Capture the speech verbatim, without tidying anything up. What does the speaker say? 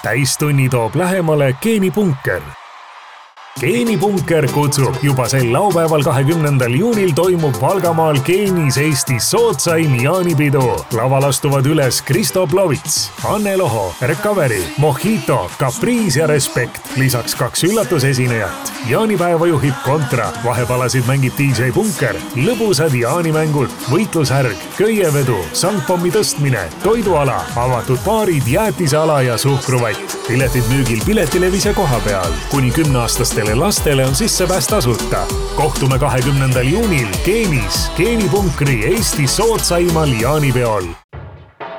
täistunni toob lähemale geenipunker. geenipunker kutsub juba sel laupäeval kahekümnendal juunil toimub Valgamaal Geenis Eestis soodsaim jaanipidu. Laval astuvad üles Kristo Plovits, Anne Loho, Recovery, Mojito, Caprice ja Respekt. Lisaks kaks üllatusesinejat. Jaanipäeva juhib Kontra, vahepalasid mängib D J Punker, lõbusad jaanimängud, võitlushärg, köievedu, sangpommi tõstmine, toiduala, avatud baarid, jäätiseala ja suhkruvett. Piletid müügil Piletilevis ja koha peal. Kuni kümneaastastele lastele on sissepääs tasuta. Kohtume kahekümnendal juunil Geenis, geenipunkri Eesti soodsaimal jaanipeol.